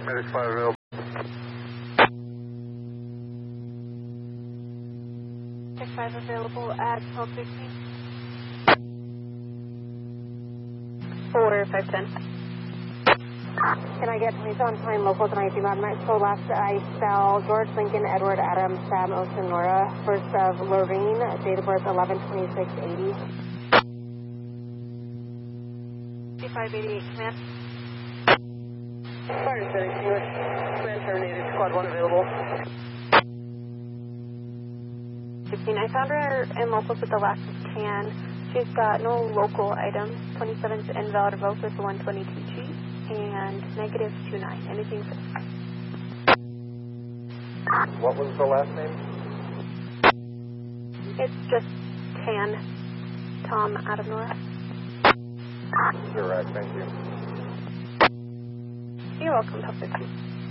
Medic 5 available. Medic 5 available at 12:15. 4510. Can I get police on time local tonight? Do not so last I spell George Lincoln Edward Adam Sam Ocean Nora, first of Lorraine, date of birth 11/26/80. 5588 command. Fire setting, command terminated, squad 1 available. 16, I found her in locals with the last tan. She's got no local items. 27's invalid revoke with the 122G. And -29. Anything for... What was the last name? It's just Tan. Tom out of Nora. Direct, thank you. You're welcome, Top 15.